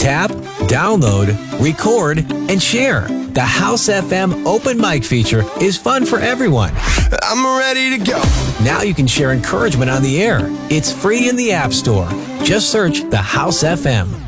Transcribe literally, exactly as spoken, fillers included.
Tap, download, record, and share. The House F M open mic feature is fun for everyone. I'm ready to go. Now you can share encouragement on the air. It's free in the App Store. Just search the House F M.